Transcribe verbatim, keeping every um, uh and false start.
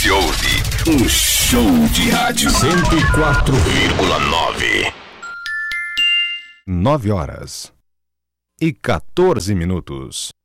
Você ouve um show de rádio cento e quatro vírgula nove. Nove horas e quatorze minutos.